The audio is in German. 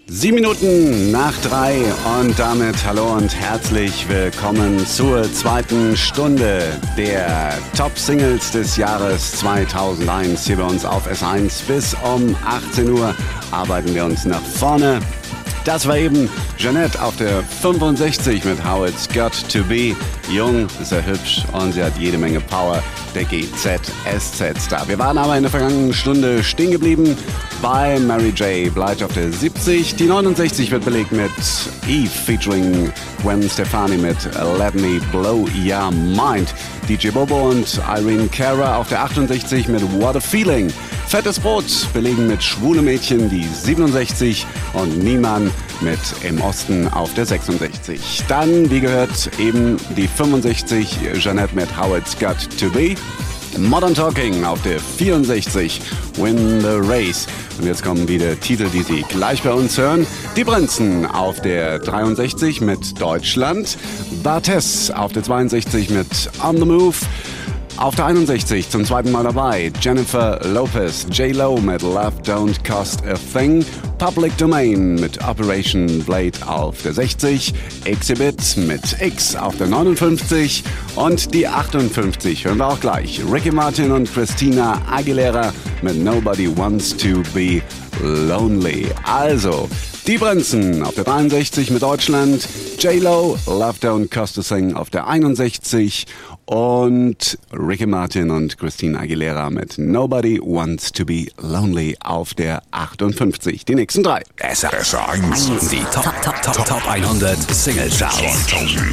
7 Minuten nach 3 und damit hallo und herzlich willkommen zur zweiten Stunde der Top-Singles des Jahres 2001 hier bei uns auf S1. Bis um 18 Uhr arbeiten wir uns nach vorne. Das war eben Jeanette auf der 65 mit How It's Got To Be. Jung, sehr hübsch und sie hat jede Menge Power. Der GZ-SZ-Star. Wir waren aber in der vergangenen Stunde stehen geblieben bei Mary J. Blige auf der 70. Die 69 wird belegt mit Eve featuring Gwen Stefani mit Let Me Blow Your Mind. DJ Bobo und Irene Cara auf der 68 mit What a Feeling. Fettes Brot belegen mit Schwule Mädchen die 67 und Niemann mit Im Osten auf der 66. Dann, wie gehört, eben die 65, Jeanette mit How It's Got To Be. Modern Talking auf der 64, Win the Race. Und jetzt kommen wieder Titel, die Sie gleich bei uns hören. Die Prinzen auf der 63 mit Deutschland. Barthes auf der 62 mit On the Move. Auf der 61 zum zweiten Mal dabei Jennifer Lopez, J-Lo mit Love Don't Cost a Thing, Public Domain mit Operation Blade auf der 60, Exhibit mit X auf der 59 und die 58 hören wir auch gleich. Ricky Martin und Christina Aguilera mit Nobody Wants to Be Lonely. Also, die Prinzen auf der 63 mit Deutschland, J-Lo, Love Don't Cost a Thing auf der 61 und Ricky Martin und Christina Aguilera mit Nobody Wants to Be Lonely auf der 58. Die nächsten drei. SR1, die Top 100 Single Charts.